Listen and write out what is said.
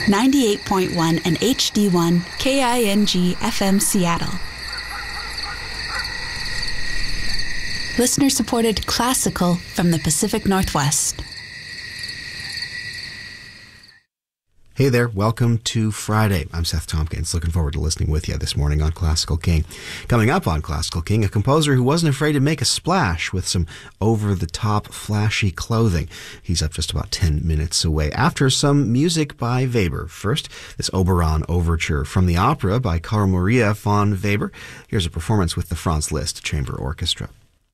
98.1 and HD1 KING FM Seattle. Listener-supported classical from the Pacific Northwest. Hey there, welcome to Friday. I'm Seth Tompkins, looking forward to listening with you this morning on Classical King. Coming up on Classical King, a composer who wasn't afraid to make a splash with some over-the-top flashy clothing. He's up just about 10 minutes away after some music by Weber. First, this Oberon Overture from the opera by Carl Maria von Weber. Here's a performance with the Franz Liszt Chamber Orchestra.